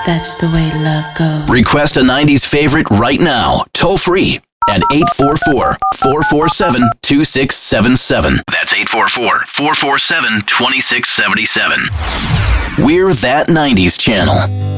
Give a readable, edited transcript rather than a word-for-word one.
That's the way love goes. Request a 90s favorite right now, toll free at 844-447-2677. That's 844-447-2677. We're That 90s Channel.